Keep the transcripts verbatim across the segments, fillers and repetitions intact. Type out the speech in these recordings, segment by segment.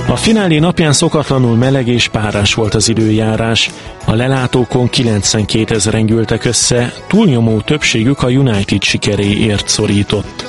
A finálé napján szokatlanul meleg és párás volt az időjárás. A lelátókon kilencvenkétezren gyűltek össze, túlnyomó többségük a United sikeréért szorított.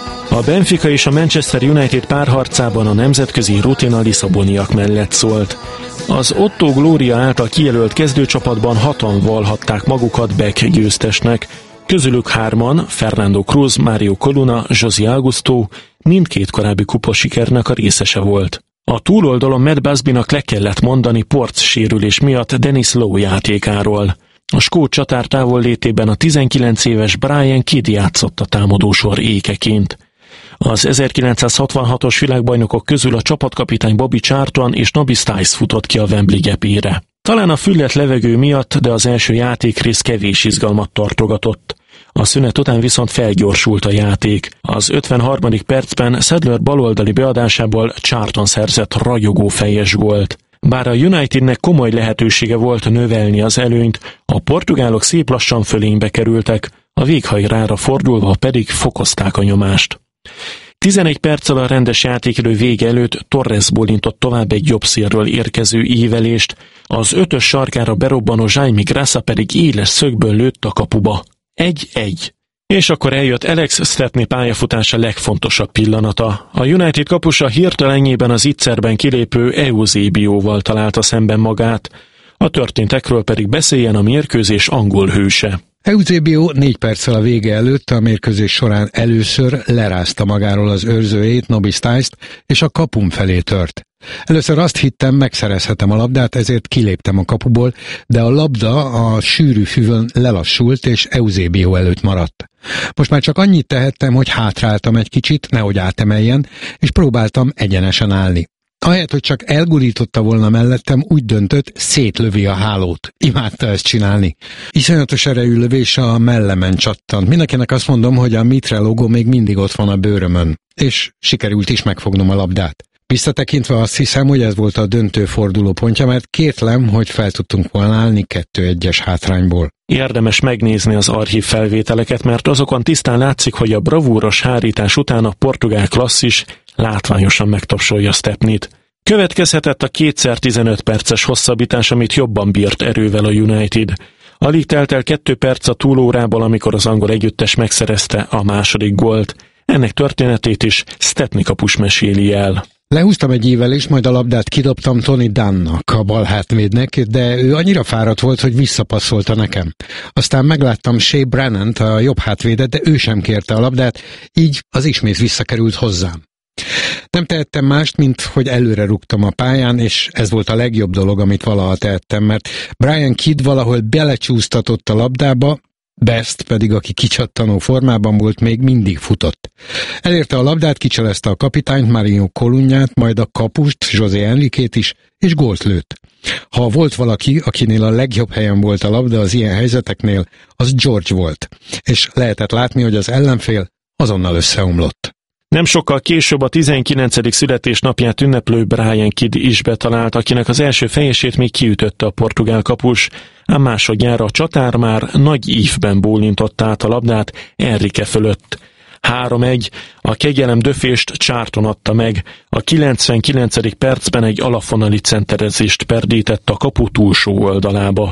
A Benfica és a Manchester United párharcában a nemzetközi rutin a lisszaboniak mellett szólt. Az Otto Gloria által kijelölt kezdőcsapatban hatan vallhatták magukat Beck győztesnek, közülük hárman, Fernando Cruz, Mario Coluna, José Augusto, mindkét korábbi kupasikernek a részese volt. A túloldalon Matt Busbynak le kellett mondani Porc sérülés miatt Dennis Lowe játékáról. A skót csatár távollétében a tizenkilenc éves Brian Kidd játszott a támadósor ékeként. Az ezerkilencszázhatvanhatos világbajnokok közül a csapatkapitány Bobby Charlton és Nobby Stiles futott ki a Wembley gepére. Talán a füllet levegő miatt, de az első játékrész kevés izgalmat tartogatott. A szünet után viszont felgyorsult a játék. Az ötvenharmadik percben Sadler baloldali beadásából Charlton szerzett ragyogó fejes gólt. Bár a Unitednek komoly lehetősége volt növelni az előnyt, a portugálok szép lassan fölénybe kerültek, a véghajrára fordulva pedig fokozták a nyomást. tizenegy perccel a rendes játékidő vége előtt Torres bólintott tovább egy jobb szélről érkező ívelést, az ötös sarkára berobbanó Jaime Graça pedig éles szögből lőtt a kapuba. Egy-egy. És akkor eljött Alex Stepney pályafutása legfontosabb pillanata. A United kapusa hirtelenjében az ittszerben kilépő Eusebioval találta szemben magát, a történtekről pedig beszéljen a mérkőzés angol hőse. Eusebio négy perccel a vége előtt a mérkőzés során először lerázta magáról az őrzőjét, Nobby Stiles-t, és a kapum felé tört. Először azt hittem, megszerezhetem a labdát, ezért kiléptem a kapuból, de a labda a sűrű füvön lelassult, és Eusebio előtt maradt. Most már csak annyit tehettem, hogy hátráltam egy kicsit, nehogy átemeljen, és próbáltam egyenesen állni. Ahelyett, hogy csak elgurította volna mellettem, úgy döntött, szétlövi a hálót. Imádta ezt csinálni. Iszonyatos erejű lövés a mellemen csattant. Mindenkinek azt mondom, hogy a Mitre logó még mindig ott van a bőrömön. És sikerült is megfognom a labdát. Visszatekintve azt hiszem, hogy ez volt a döntő fordulópontja, mert kétlem, hogy fel tudtunk volna állni kettő egyes hátrányból. Érdemes megnézni az archív felvételeket, mert azokon tisztán látszik, hogy a bravúros hárítás után a portugál klasszis látványosan megtapsolja Stepneyt. Következhetett a kétszer tizenöt perces hosszabbítás, amit jobban bírt erővel a United. Alig telt el kettő perc a túlórából, amikor az angol együttes megszerezte a második gólt. Ennek történetét is Stepney kapus meséli el. Lehúztam egy ívelést, majd a labdát kidobtam Tony Dunnnak, a bal hátvédnek, de ő annyira fáradt volt, hogy visszapasszolta nekem. Aztán megláttam Shea Brennant, a jobb hátvédet, de ő sem kérte a labdát, így az ismét visszakerült hozzám. Nem tehettem mást, mint hogy előre rúgtam a pályán, és ez volt a legjobb dolog, amit valaha tehettem, mert Brian Kidd valahol belecsúsztatott a labdába, Best pedig, aki kicsattanó formában volt, még mindig futott. Elérte a labdát, kicselezte a kapitányt, Mario Colunát, majd a kapust, José Enriquét is, és gólt lőtt. Ha volt valaki, akinél a legjobb helyen volt a labda az ilyen helyzeteknél, az George volt, és lehetett látni, hogy az ellenfél azonnal összeomlott. Nem sokkal később a tizenkilencedik születésnapját ünneplő Brian Kidd is betalált, akinek az első fejesét még kiütötte a portugál kapus, ám másodjára a csatár már nagy ívben bólintott át a labdát Enrique fölött. három egy, a kegyelem döfést Charlton adta meg, a kilencvenkilencedik percben egy alafonali centerezést perdített a kapu túlsó oldalába.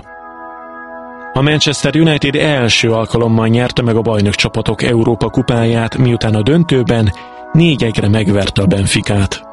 A Manchester United első alkalommal nyerte meg a bajnokcsapatok Európa kupáját, miután a döntőben négy egyre megverte a Benficát.